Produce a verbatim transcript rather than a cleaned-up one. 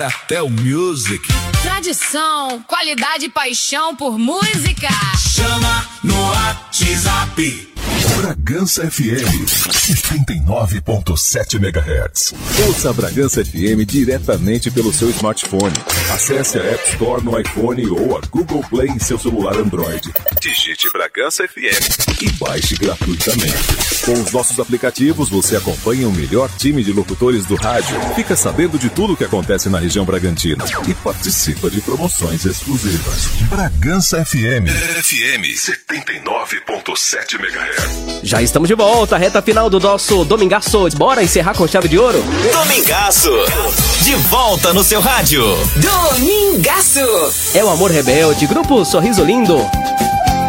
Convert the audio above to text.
Até o Music. Tradição, qualidade e paixão por música. Chama no WhatsApp. Bragança F M, setenta e nove ponto sete megahertz. Ouça a Bragança F M diretamente pelo seu smartphone. Acesse a App Store no iPhone ou a Google Play em seu celular Android. Digite Bragança F M e baixe gratuitamente. Com os nossos aplicativos, você acompanha o melhor time de locutores do rádio, fica sabendo de tudo o que acontece na região Bragantina e participa de promoções exclusivas. Bragança F M. F M setenta e nove ponto sete megahertz. Já estamos de volta, reta final do nosso Domingaço. Bora encerrar com chave de ouro? Domingaço, de volta no seu rádio. Domingaço. É o Amor Rebelde, grupo Sorriso Lindo.